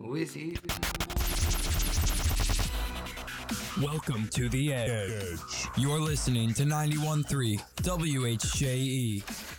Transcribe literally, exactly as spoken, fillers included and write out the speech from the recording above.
With you. Welcome to The Edge. You're listening to ninety-one point three W H J E.